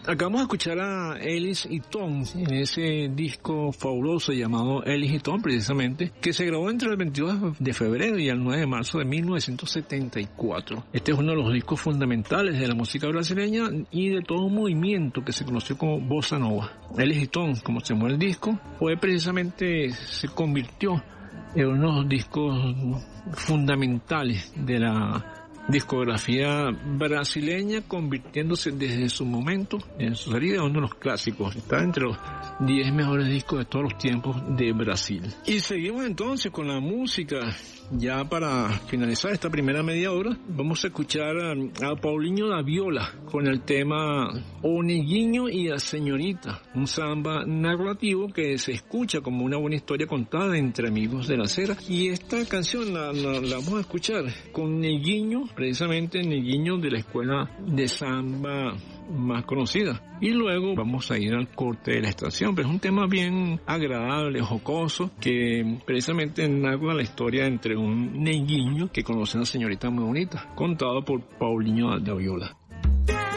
Acabamos de escuchar a Ellis y Tom en ese disco fabuloso llamado Ellis y Tom, precisamente, que se grabó entre el 22 de febrero y el 9 de marzo de 1974. Este es uno de los discos fundamentales de la música brasileña y de todo un movimiento que se conoció como Bossa Nova. Ellis y Tom, como se llamó el disco, se convirtió en uno de los discos fundamentales de la discografía brasileña, convirtiéndose desde su momento, en su salida, en uno de los clásicos. Está entre los 10 mejores discos de todos los tiempos de Brasil. Y seguimos entonces con la música. Ya para finalizar esta primera media hora, vamos a escuchar a Paulinho da Viola con el tema O Neguinho y la Señorita, un samba narrativo que se escucha como una buena historia contada entre amigos de la acera. Y esta canción la vamos a escuchar con Neguinho, precisamente Neguinho de la escuela de samba más conocida. Y luego vamos a ir al corte de la estación, pero es un tema bien agradable, jocoso, que precisamente narra la historia entre un neguinho que conoce a una señorita muy bonita, contado por Paulinho da Viola.